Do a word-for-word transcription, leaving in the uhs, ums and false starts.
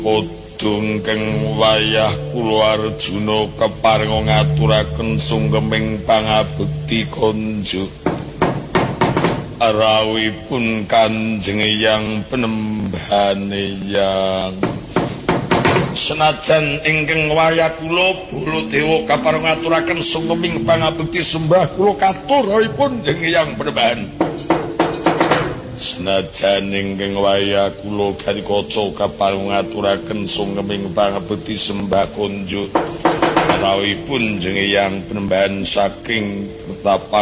Dungkeng wayah kula Arjuna keparenga ngaturaken sunggeming pangabekti konjuk rawuhipun Kanjeng Hyang Penembane Hyang senajan ingkang wayah kula Baladewa keparenga ngaturaken sunggeming pangabekti sembah kula katur rawuhipun Kanjeng Hyang Penembane senajan ingkang wayah kula Garikaca kaparenga ngaturaken sunggeming pangabekti sembah konjuk rawuhipun Kanjeng Hyang Penembane saking Kertapan